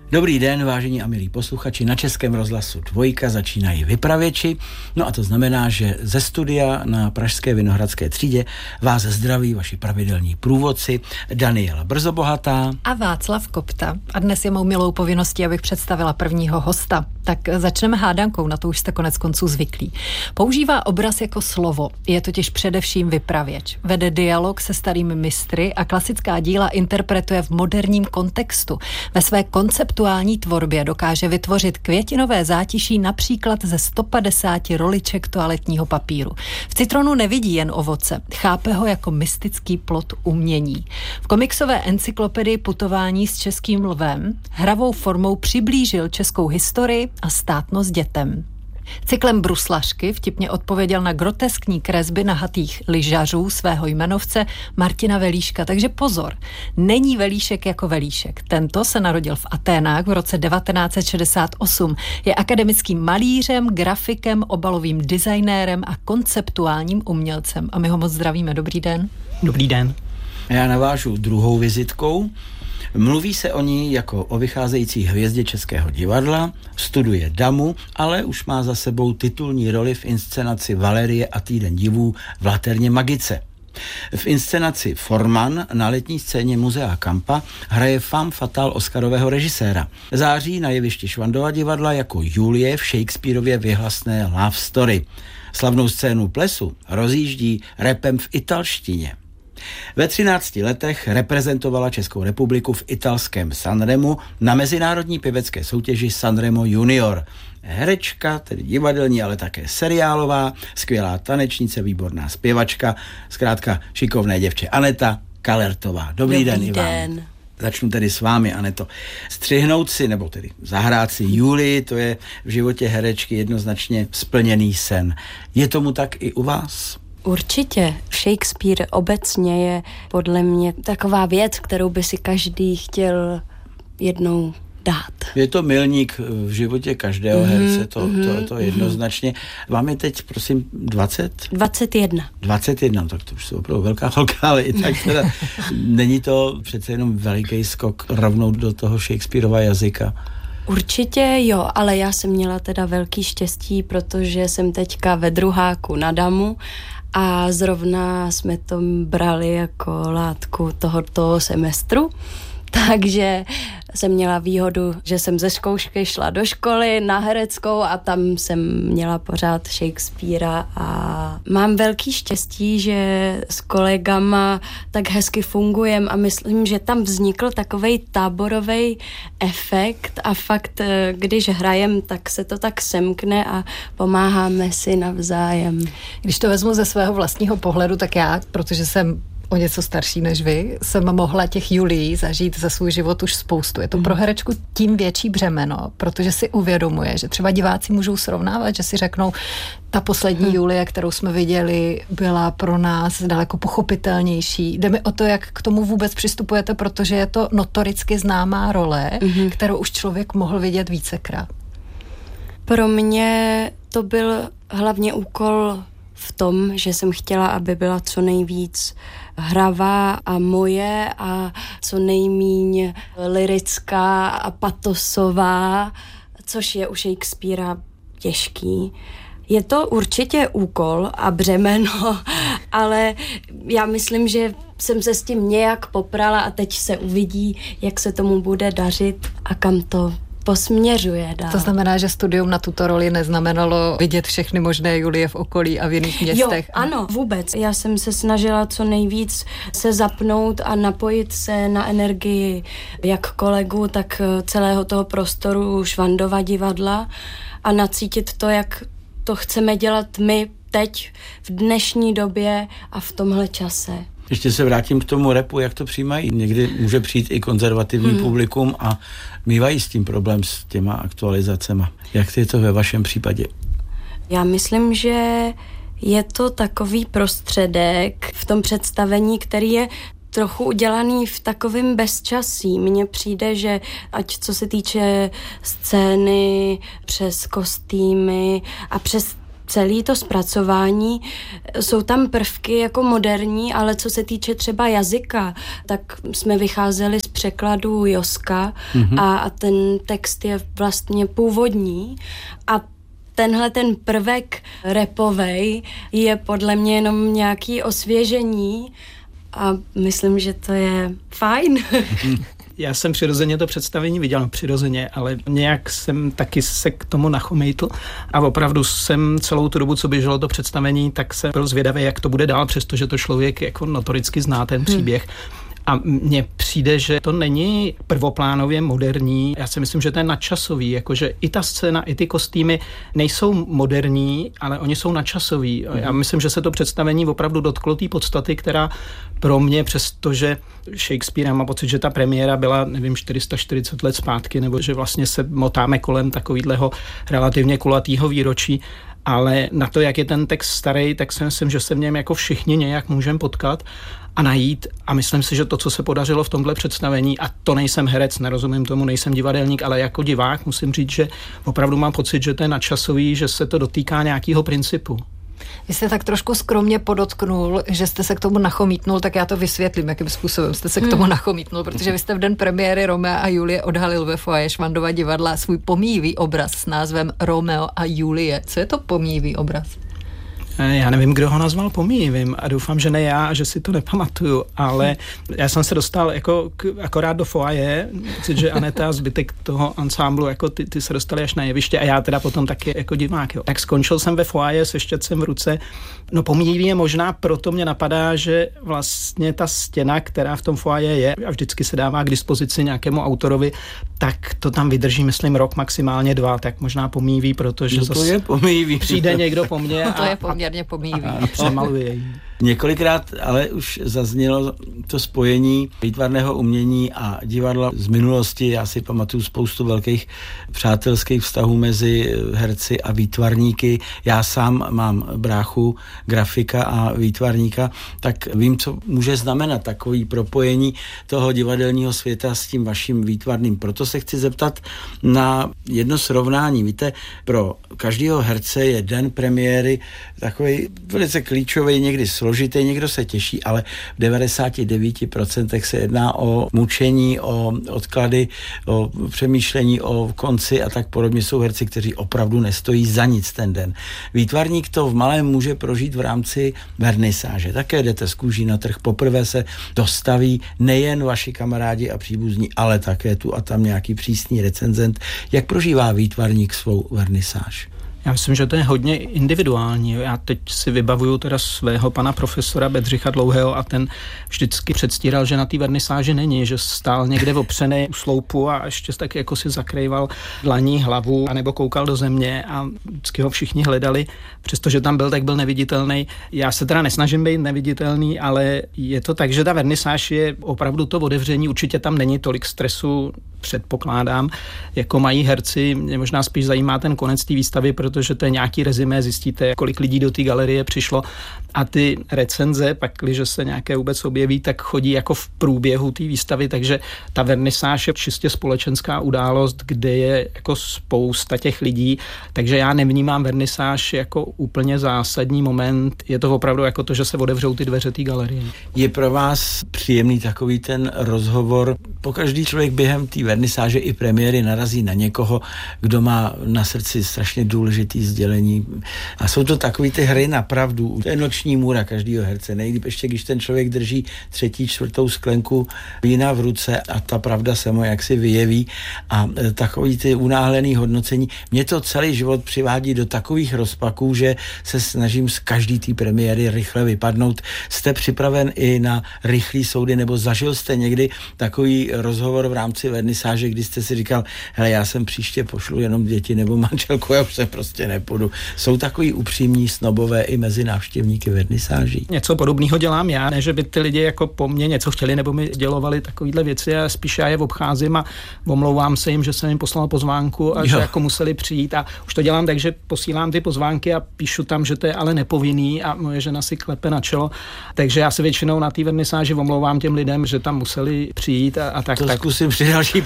Dobrý den, vážení a milí posluchači, na Českém rozhlasu Dvojka začínají Vypravěči. No a to znamená, že ze studia na Pražské Vinohradské třídě vás zdraví vaši pravidelní průvodci Daniela Brzobohatá a Václav Kopta. A dnes je mou milou povinností, abych představila prvního hosta. Tak začneme hádankou, na to už jste konec konců zvyklí. Používá obraz jako slovo, je totiž především vypravěč. Vede dialog se starými mistry a klasická díla interpretuje v moderním kontextu. Ve své konceptuální tvorbě dokáže vytvořit květinové zátiší například ze 150 roliček toaletního papíru. V Citronu nevidí jen ovoce, chápe ho jako mystický plod umění. V komiksové encyklopedii Putování s českým lvem hravou formou přiblížil českou historii a státnost dětem. Cyklem Bruslařky vtipně odpověděl na groteskní kresby nahatých lyžařů svého jmenovce Martina Velíška. Takže pozor, není Velíšek jako Velíšek. Tento se narodil v Aténách v roce 1968. Je akademickým malířem, grafikem, obalovým designérem a konceptuálním umělcem. A my ho moc zdravíme. Dobrý den. Dobrý den. Já navážu druhou vizitkou. Mluví se o ní jako o vycházející hvězdě Českého divadla, studuje damu, ale už má za sebou titulní roli v inscenaci Valerie a Týden divů v Laterně Magice. V inscenaci Forman na letní scéně Muzea Kampa hraje femme fatale oscarového režiséra. Září na jevišti Švandova divadla jako Julie v Shakespearově vyhlasné Love Story. Slavnou scénu plesu rozjíždí rapem v italštině. Ve 13 letech reprezentovala Českou republiku v italském Sanremu na mezinárodní pěvecké soutěži Sanremo Junior. Herečka, tedy divadelní, ale také seriálová, skvělá tanečnice, výborná zpěvačka, zkrátka šikovné děvče Aneta Kalertová. Dobrý den i vám. Začnu tedy s vámi, Aneto. Střihnout si, nebo tedy zahrát si Julii, to je v životě herečky jednoznačně splněný sen. Je tomu tak i u vás? Určitě. Shakespeare obecně je podle mě taková věc, kterou by si každý chtěl jednou dát. Je to milník v životě každého herce, to jednoznačně. Vám je teď, prosím, 20? 21. 21, tak to už jsou opravdu velká holka, ale i tak teda není to přece jenom veliký skok rovnou do toho Shakespearova jazyka. Určitě jo, ale já jsem měla teda velký štěstí, protože jsem teďka ve druháku na damu a zrovna jsme to brali jako látku tohoto semestru, takže jsem měla výhodu, že jsem ze zkoušky šla do školy na hereckou a tam jsem měla pořád Shakespearea a mám velký štěstí, že s kolegama tak hezky fungujeme a myslím, že tam vznikl takovej táborovej efekt a fakt, když hrajem, tak se to tak semkne a pomáháme si navzájem. Když to vezmu ze svého vlastního pohledu, tak já, protože jsem o něco starší než vy, jsem mohla těch Julií zažít za svůj život už spoustu. Je to pro herečku tím větší břemeno, protože si uvědomuje, že třeba diváci můžou srovnávat, že si řeknou, ta poslední Julie, kterou jsme viděli, byla pro nás daleko pochopitelnější. Jde mi o to, jak k tomu vůbec přistupujete, protože je to notoricky známá role, kterou už člověk mohl vidět vícekrát. Pro mě to byl hlavně úkol v tom, že jsem chtěla, aby byla co nejvíc hravá a moje a co nejmíň lyrická a patosová, což je u Shakespearea těžký. Je to určitě úkol a břemeno, ale já myslím, že jsem se s tím nějak poprala a teď se uvidí, jak se tomu bude dařit a kam to posměřuje dál. To znamená, že studium na tuto roli neznamenalo vidět všechny možné Julie v okolí a v jiných městech? Jo, ano, vůbec. Já jsem se snažila co nejvíc se zapnout a napojit se na energii jak kolegů, tak celého toho prostoru Švandova divadla a nacítit to, jak to chceme dělat my teď, v dnešní době a v tomhle čase. Ještě se vrátím k tomu rapu, jak to přijímají. Někdy může přijít i konzervativní publikum a mívají s tím problém s těma aktualizacema. Jak je to ve vašem případě? Já myslím, že je to takový prostředek v tom představení, který je trochu udělaný v takovém bezčasí. Mně přijde, že ať co se týče scény, přes kostýmy a přes celé to zpracování, jsou tam prvky jako moderní, ale co se týče třeba jazyka, tak jsme vycházeli z překladu Joska a ten text je vlastně původní a tenhle ten prvek rapovej je podle mě jenom nějaký osvěžení a myslím, že to je fajn. Já jsem přirozeně to představení viděl, přirozeně, ale nějak jsem taky se k tomu nachomejtl a opravdu jsem celou tu dobu, co běželo to představení, tak jsem byl zvědavý, jak to bude dál, přestože to člověk jako notoricky zná ten příběh. A mně přijde, že to není prvoplánově moderní. Já si myslím, že to je nadčasový, jakože i ta scéna, i ty kostýmy nejsou moderní, ale oni jsou nadčasový. Já myslím, že se to představení opravdu dotklo té podstaty, která pro mě, přestože Shakespeare, mám pocit, že ta premiéra byla, nevím, 440 let zpátky, nebo že vlastně se motáme kolem takovýhleho relativně kulatýho výročí, ale na to, jak je ten text starý, tak si myslím, že se v něm jako všichni nějak můžeme potkat a najít. A myslím si, že to, co se podařilo v tomhle představení, a to nejsem herec, nerozumím tomu, nejsem divadelník, ale jako divák musím říct, že opravdu mám pocit, že to je nadčasový, že se to dotýká nějakého principu. Vy jste tak trošku skromně podotknul, že jste se k tomu nachomítnul, tak já to vysvětlím, jakým způsobem jste se k tomu nachomítnul, protože vy jste v den premiéry Romea a Julie odhalil ve foyer Švandova divadla svůj pomíjivý obraz s názvem Romeo a Julie. Co je to pomíjivý obraz? Já nevím, kdo ho nazval pomíjivým a doufám, že ne já a že si to nepamatuju, ale já jsem se dostal jako akorát do foyer, že Aneta a zbytek toho ansámblu, jako ty se dostali až na jeviště a já teda potom taky jako divák. Jo. Tak skončil jsem ve foyer se štětcem v ruce. No pomíjivý je možná, proto mě napadá, že vlastně ta stěna, která v tom foyer je a vždycky se dává k dispozici nějakému autorovi, tak to tam vydrží, myslím, rok, maximálně 2, tak možná pomíjivý, protože to je pomíjivý. Přijde někdo po mně to je poměrně pomíjivý. A přemaluje ji. Několikrát ale už zaznělo to spojení výtvarného umění a divadla z minulosti. Já si pamatuju spoustu velkých přátelských vztahů mezi herci a výtvarníky. Já sám mám bráchu, grafika a výtvarníka, tak vím, co může znamenat takový propojení toho divadelního světa s tím vaším výtvarným. Proto se chci zeptat na jedno srovnání. Víte, pro každého herce je den premiéry takový velice klíčový, někdy složitý, někdo se těší, ale v 99% se jedná o mučení, o odklady, o přemýšlení o konci a tak podobně. Jsou herci, kteří opravdu nestojí za nic ten den. Výtvarník to v malém může prožít v rámci vernisáže. Také jdete z kůží na trh, poprvé se dostaví nejen vaši kamarádi a příbuzní, ale také tu a tam nějaký přísný recenzent. Jak prožívá výtvarník svou vernisáž? Já myslím, že to je hodně individuální. Já teď si vybavuju teda svého pana profesora Bedřicha Dlouhého a ten vždycky předstíral, že na té vernisáži není, že stál někde opřený u sloupu a ještě tak jako si zakrýval dlaní hlavu anebo koukal do země a vždycky ho všichni hledali. Přestože tam byl, tak byl neviditelný. Já se teda nesnažím být neviditelný, ale je to tak, že ta vernisáž je opravdu to otevření. Určitě tam není tolik stresu, předpokládám, jako mají herci. Mě možná spíš zajímá ten konec té výstavy, protože to je nějaký rezimé, zjistíte, kolik lidí do té galerie přišlo a ty recenze, pak, když se nějaké vůbec objeví, tak chodí jako v průběhu té výstavy, takže ta vernisáž je čistě společenská událost, kde je jako spousta těch lidí, takže já nevnímám vernisáž jako úplně zásadní moment, je to opravdu jako to, že se otevřou ty dveře té galerie. Je pro vás příjemný takový ten rozhovor? Pokaždý člověk během té vernisáže i premiéry narazí na někoho, kdo má na srdci strašně důležitý sdělení. A jsou to takový ty hry na pravdu. To je noční můra každého herce. Nejlíp ještě, když ten člověk drží 3., 4. sklenku vína v ruce a ta pravda se mu jaksi vyjeví a takový ty unáhlený hodnocení. Mě to celý život přivádí do takových rozpaků, že se snažím z každý té premiéry rychle vypadnout. Jste připraven i na rychlý soudy, nebo zažil jste někdy takový rozhovor v rámci vernisáže, kdy jste si říkal, hele, já jsem příště pošlu jenom děti nebo manželku, já už se prostě nepůjdu. Jsou takový upřímní snobové i mezi návštěvníky vernisáží? Něco podobného dělám já, ne, že by ty lidi jako po mně něco chtěli nebo mi dělovali takovýhle věci, a spíš já je obcházím a omlouvám se jim, že jsem jim poslal pozvánku a že jako museli přijít, a už to dělám tak, že posílám ty pozvánky a píšu tam, že to je ale nepovinný, a moje žena si klepe na čelo, takže já se většinou na té vernisáži omlouvám těm lidem, že tam museli přijít a tak. To zkusím při další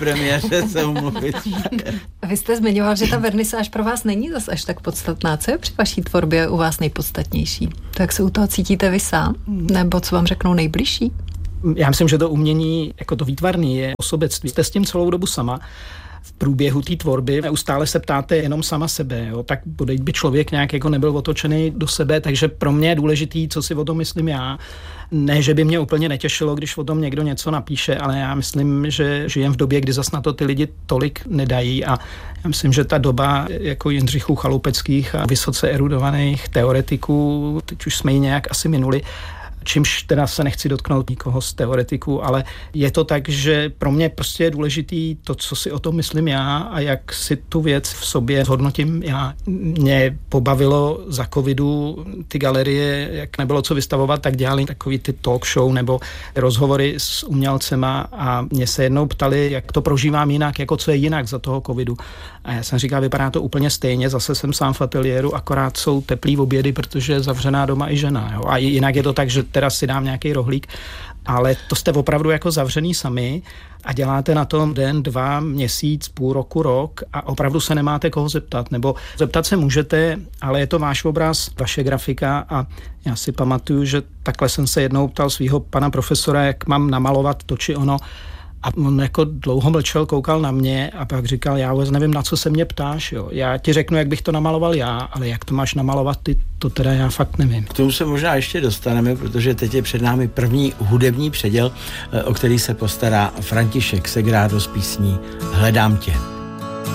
premiéře se umluvit. Vy jste zmiňoval, že ta vernisáž pro vás není zas až tak podstatná. Co je při vaší tvorbě u vás nejpodstatnější? To, jak se u toho cítíte vy sám? Nebo co vám řeknou nejbližší? Já myslím, že to umění, jako to výtvarný, je o sobectví. Jste s tím celou dobu sama. V průběhu té tvorby neustále se ptáte jenom sama sebe, jo? Tak by člověk nějak jako nebyl otočený do sebe, takže pro mě je důležitý, co si o tom myslím já. Ne, že by mě úplně netěšilo, když o tom někdo něco napíše, ale já myslím, že žijem v době, kdy zas na to ty lidi tolik nedají a já myslím, že ta doba jako Jindřichů Chaloupeckých a vysoce erudovaných teoretiků, teď už jsme ji nějak asi minuli, čímž teda se nechci dotknout nikoho z teoretiků, ale je to tak, že pro mě prostě je důležitý to, co si o tom myslím já a jak si tu věc v sobě zhodnotím já. Mě pobavilo za covidu ty galerie, jak nebylo co vystavovat, tak dělali takový ty talk show nebo rozhovory s umělcema a mě se jednou ptali, jak to prožívám jinak, jako co je jinak za toho covidu. A já jsem říkal, vypadá to úplně stejně, zase jsem sám v ateliéru, akorát jsou teplý obědy, protože je zavřená doma i žena. Jo? A jinak je to tak, že teda si dám nějaký rohlík, ale to jste opravdu jako zavřený sami a děláte na tom den, 2, měsíc, půl roku, rok a opravdu se nemáte koho zeptat, nebo zeptat se můžete, ale je to váš obraz, vaše grafika a já si pamatuju, že takhle jsem se jednou ptal svého pana profesora, jak mám namalovat to či ono. A on jako dlouho mlčel, koukal na mě a pak říkal, já vůbec nevím, na co se mě ptáš, jo. Já ti řeknu, jak bych to namaloval já, ale jak to máš namalovat ty, to teda já fakt nevím. K tomu se možná ještě dostaneme, protože teď je před námi první hudební předěl, o který se postará František Segrádo s písní Hledám tě.